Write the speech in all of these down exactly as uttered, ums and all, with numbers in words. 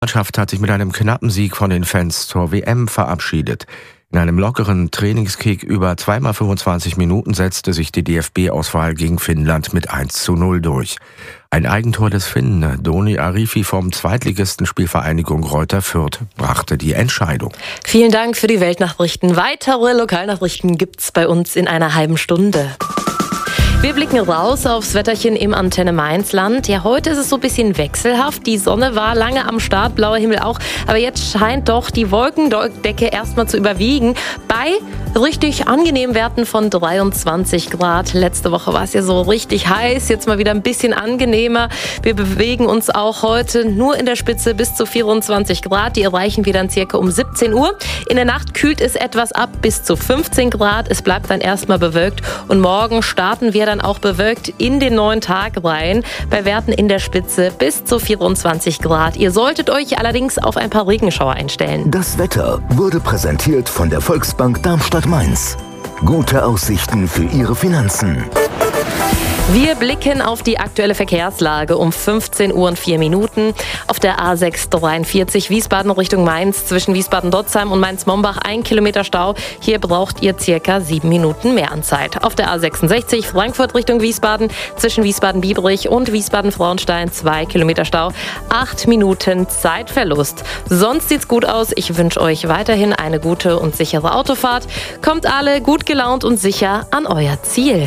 Die Mannschaft hat sich mit einem knappen Sieg von den Fans zur W M verabschiedet. In einem lockeren Trainingskick über zweimal fünfundzwanzig Minuten setzte sich die D F B-Auswahl gegen Finnland mit eins zu null durch. Ein Eigentor des Finnen, Doni Arifi vom Zweitligisten Spielvereinigung Greuther Fürth, brachte die Entscheidung. Vielen Dank für die Weltnachrichten. Weitere Lokalnachrichten gibt's bei uns in einer halben Stunde. Wir blicken raus aufs Wetterchen im Antenne Mainz-Land. Ja, heute ist es so ein bisschen wechselhaft. Die Sonne war lange am Start, blauer Himmel auch. Aber jetzt scheint doch die Wolkendecke erstmal zu überwiegen. Bei richtig angenehmen Werten von dreiundzwanzig Grad. Letzte Woche war es ja so richtig heiß. Jetzt mal wieder ein bisschen angenehmer. Wir bewegen uns auch heute nur in der Spitze bis zu vierundzwanzig Grad. Die erreichen wir dann circa um siebzehn Uhr. In der Nacht kühlt es etwas ab bis zu fünfzehn Grad. Es bleibt dann erstmal bewölkt. Und morgen starten wir dann auch bewölkt in den neuen Tag rein, bei Werten in der Spitze bis zu vierundzwanzig Grad. Ihr solltet euch allerdings auf ein paar Regenschauer einstellen. Das Wetter wurde präsentiert von der Volksbank Darmstadt-Mainz. Gute Aussichten für Ihre Finanzen. Wir blicken auf die aktuelle Verkehrslage um fünfzehn Uhr und vier Minuten. Auf der A sechs dreiundvierzig Wiesbaden Richtung Mainz zwischen Wiesbaden-Dotzheim und Mainz-Mombach ein Kilometer Stau. Hier braucht ihr circa sieben Minuten mehr an Zeit. Auf der A sechsundsechzig Frankfurt Richtung Wiesbaden zwischen Wiesbaden-Biebrich und Wiesbaden-Frauenstein zwei Kilometer Stau. Acht Minuten Zeitverlust. Sonst sieht's gut aus. Ich wünsche euch weiterhin eine gute und sichere Autofahrt. Kommt alle gut gelaunt und sicher an euer Ziel.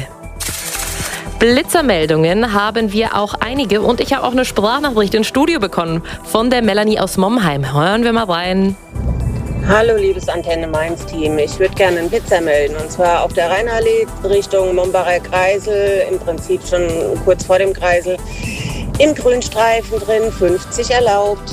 Blitzermeldungen haben wir auch einige und ich habe auch eine Sprachnachricht ins Studio bekommen von der Melanie aus Momheim. Hören wir mal rein. Hallo liebes Antenne Mainz Team, ich würde gerne einen Blitzer melden und zwar auf der Rheinallee Richtung Mombacher Kreisel, im Prinzip schon kurz vor dem Kreisel, im Grünstreifen drin, fünfzig erlaubt.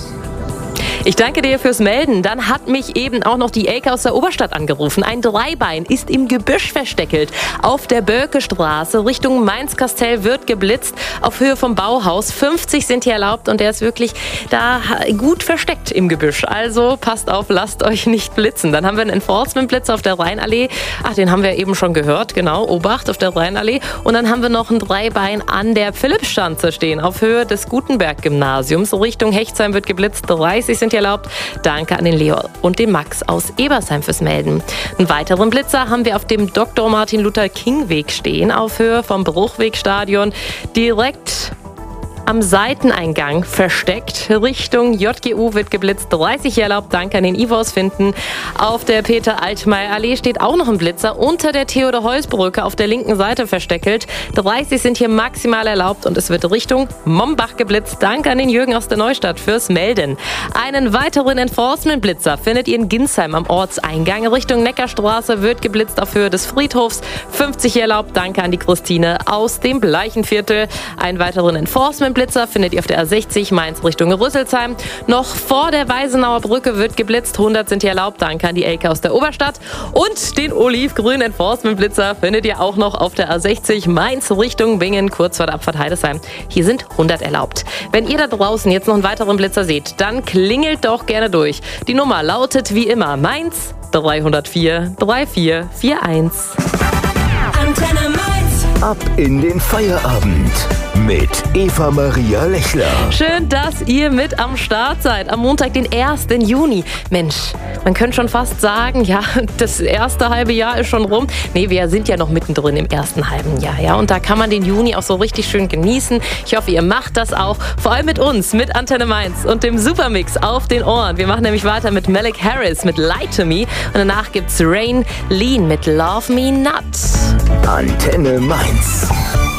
Ich danke dir fürs Melden. Dann hat mich eben auch noch die Elke aus der Oberstadt angerufen. Ein Dreibein ist im Gebüsch versteckelt. Auf der Bölkestraße Richtung Mainz-Kastell wird geblitzt. Auf Höhe vom Bauhaus. fünfzig sind hier erlaubt und der ist wirklich da gut versteckt im Gebüsch. Also passt auf, lasst euch nicht blitzen. Dann haben wir einen Enforcement-Blitz auf der Rheinallee. Ach, den haben wir eben schon gehört. Genau, Obacht auf der Rheinallee. Und dann haben wir noch ein Dreibein an der Philippsschanze stehen. Auf Höhe des Gutenberg-Gymnasiums. Richtung Hechtsheim wird geblitzt. dreißig sind erlaubt. Danke an den Leo und den Max aus Ebersheim fürs Melden. Einen weiteren Blitzer haben wir auf dem Doktor Martin Luther King Weg stehen, auf Höhe vom Bruchwegstadion, direkt am Seiteneingang versteckt. Richtung J G U wird geblitzt. dreißig erlaubt. Danke an den Ivo aus Finden. Auf der Peter-Altmaier-Allee steht auch noch ein Blitzer. Unter der Theodor-Heuss-Brücke auf der linken Seite versteckelt. dreißig sind hier maximal erlaubt und es wird Richtung Mombach geblitzt. Danke an den Jürgen aus der Neustadt fürs Melden. Einen weiteren Enforcement-Blitzer findet ihr in Ginsheim am Ortseingang. Richtung Neckarstraße wird geblitzt auf Höhe des Friedhofs. fünfzig erlaubt. Danke an die Christine aus dem Bleichenviertel. Einen weiteren Enforcement Blitzer findet ihr auf der A sechzig Mainz Richtung Rüsselsheim. Noch vor der Weisenauer Brücke wird geblitzt. hundert sind hier erlaubt. Danke an die Elke aus der Oberstadt. Und den olivgrünen Enforcement Blitzer findet ihr auch noch auf der A sechzig Mainz Richtung Bingen, kurz vor der Abfahrt Heidesheim. Hier sind hundert erlaubt. Wenn ihr da draußen jetzt noch einen weiteren Blitzer seht, dann klingelt doch gerne durch. Die Nummer lautet wie immer Mainz dreihundertvier vierunddreißig einundvierzig. Antenne Mainz. Ab in den Feierabend mit Eva Maria Lechler. Schön, dass ihr mit am Start seid. Am Montag, den ersten Juni. Mensch, man könnte schon fast sagen, ja, das erste halbe Jahr ist schon rum. Nee, wir sind ja noch mittendrin im ersten halben Jahr, ja. Und da kann man den Juni auch so richtig schön genießen. Ich hoffe, ihr macht das auch. Vor allem mit uns, mit Antenne Mainz und dem Supermix auf den Ohren. Wir machen nämlich weiter mit Malik Harris mit Lie to Me. Und danach gibt's Rain Lean mit Love Me Not. Antenne Mainz.